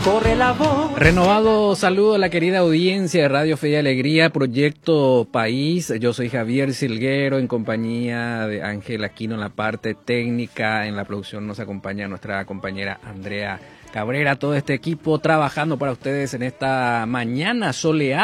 Corre la voz. Renovado saludo a la querida audiencia de Radio Fe y Alegría, Proyecto País. Yo soy Javier Silguero, en compañía de Ángel Aquino en la parte técnica. En la producción nos acompaña nuestra compañera Andrea Cabrera. Todo este equipo trabajando para ustedes en esta mañana soleada.